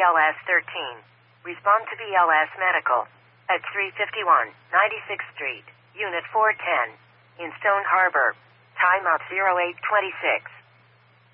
BLS 13. Respond to BLS Medical at 351 96th Street, Unit 410, in Stone Harbor. Time up 0826.